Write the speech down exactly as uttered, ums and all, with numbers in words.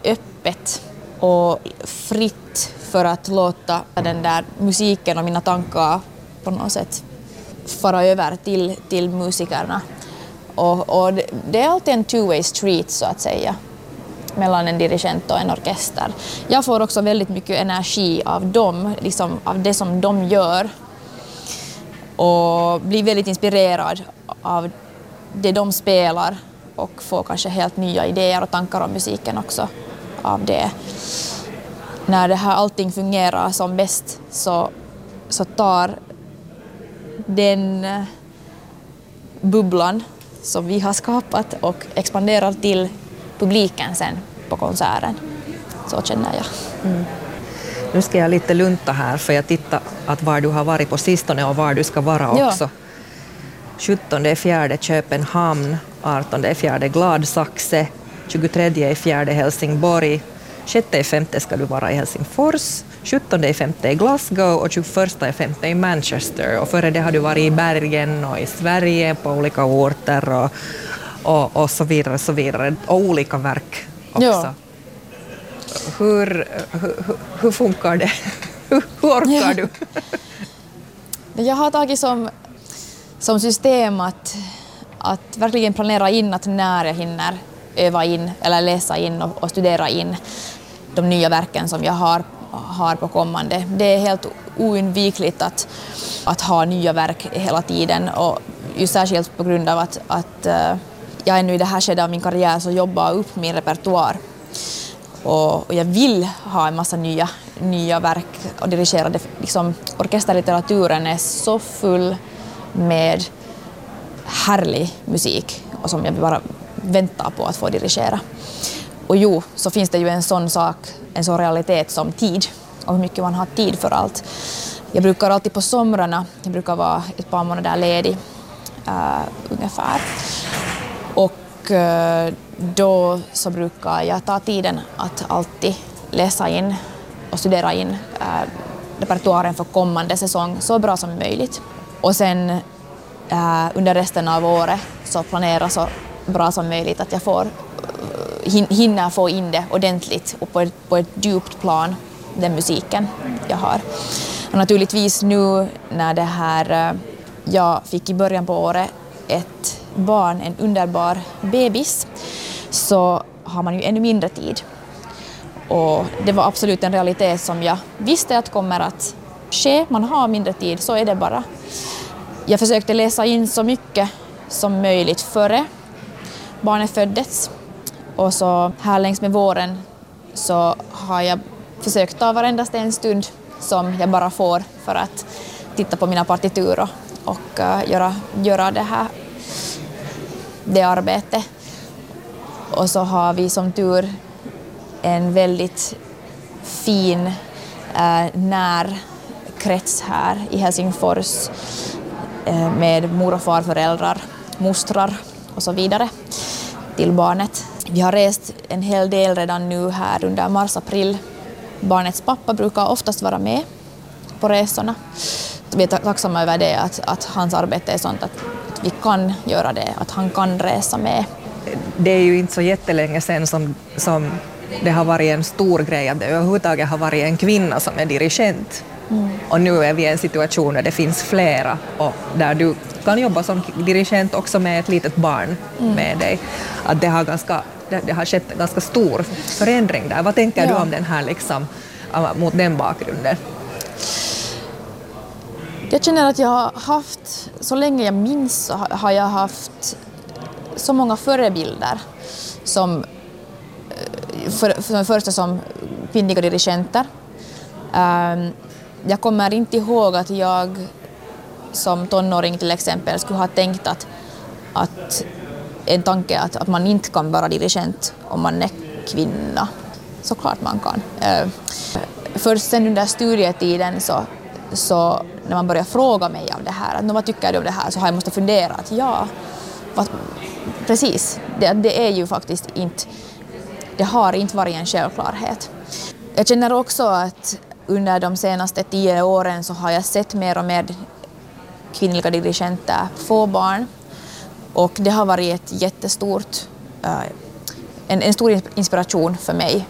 öppet och fritt för att låta den där musiken och mina tankar på något sätt fara över till, till musikerna. Och, och det, det är alltid en two-way street så att säga mellan en dirigent och en orkester. Jag får också väldigt mycket energi av dem, liksom av det som de gör och blir väldigt inspirerad av det de spelar och får kanske helt nya idéer och tankar om musiken också av det. När det här allting fungerar som bäst så, så tar den bubblan som vi har skapat och expanderar till publiken sen på konserten. Så känner jag. Mm. Nu ska jag lite lunta här för jag tittar att var du har varit på sistone och var du ska vara också. Ja. sjuttonde fjärde Köpenhamn, artonde fjärde Gladsaxe, tjugotredje fjärde Helsingborg, sjätte femte ska du vara i Helsingfors, sjuttonde femte i Glasgow och tjugoförsta femte i Manchester. Och före det har du varit i Bergen och i Sverige på olika orter och, och, och så vidare, så vidare. Och olika verk också. Ja. Hur, hur, hur funkar det? Hur, hur orkar ja. du? Jag har tagit som, som system att, att verkligen planera in att när jag hinner öva in eller läsa in och, och studera in de nya verken som jag har, har på kommande. Det är helt oundvikligt att, att ha nya verk hela tiden och just särskilt på grund av att, att uh, jag är nu i det här skedet av min karriär så jobbar upp min repertoar. Och, och jag vill ha en massa nya, nya verk och dirigera det. Liksom, orkesterlitteraturen är så full med härlig musik och som jag bara väntar på att få dirigera. Och jo, så finns det ju en sån sak, en sån realitet som tid och hur mycket man har tid för allt. Jag brukar alltid på somrarna, jag brukar vara ett par månader ledig uh, ungefär. Och uh, då så brukar jag ta tiden att alltid läsa in och studera in uh, repertoaren för kommande säsong så bra som möjligt. Och sen uh, under resten av året så planera så bra som möjligt att jag får hinna få in det ordentligt och på ett, på ett djupt plan, den musiken jag har. Och naturligtvis nu när det här, jag fick i början på året ett barn, en underbar bebis, så har man ju ännu mindre tid. Och det var absolut en realitet som jag visste att kommer att ske. Man har mindre tid, så är det bara. Jag försökte läsa in så mycket som möjligt före barnet föddes. Och så här längs med våren så har jag försökt ta varendaste en stund som jag bara får för att titta på mina partitur och, och uh, göra, göra det här det arbetet. Och så har vi som tur en väldigt fin uh, närkrets här i Helsingfors uh, med mor- och farföräldrar, mostrar och så vidare till barnet. Vi har rest en hel del redan nu här under mars-april. Barnets pappa brukar oftast vara med på resorna. Vi är tacksamma över det, att, att hans arbete är sånt att, att vi kan göra det, att han kan resa med. Det är ju inte så jättelänge sedan som, som det har varit en stor grej att det överhuvudtaget har varit en kvinna som är dirigent. Mm. Och nu är vi i en situation där det finns flera och där du kan jobba som dirigent också med ett litet barn mm. med dig. Att det har, ganska, det, det har skett en ganska stor förändring där. Vad tänker ja. du om den här liksom, mot den bakgrunden? Jag känner att jag har haft, så länge jag minns så har jag haft så många förebilder som för, för det första som kvinnliga dirigenter. Um, jag kommer inte ihåg att jag som tonåring till exempel skulle ha tänkt att, att en tanke att, att man inte kan vara dirigent om man är kvinna. Såklart man kan. Uh, först sen under studietiden så, så när man börjar fråga mig om det här, att, vad tycker du om det här, så har jag måste fundera att ja, vad, precis, det, det är ju faktiskt inte, det har inte varit en självklarhet. Jag känner också att under de senaste tio åren så har jag sett mer och mer kvinnliga dirigenter få barn, och det har varit ett jättestort, uh, en, en stor inspiration för mig